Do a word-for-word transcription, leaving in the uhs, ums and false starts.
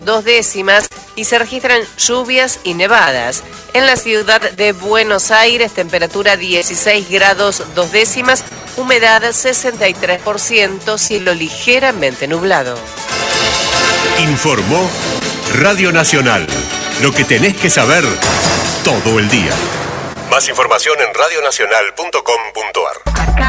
dos décimas y se registran lluvias y nevadas. En la ciudad de Buenos Aires, temperatura dieciséis grados dos décimas, humedad sesenta y tres por ciento, cielo ligeramente nublado. Informó Radio Nacional. Lo que tenés que saber todo el día. Más información en radionacional punto com punto ar.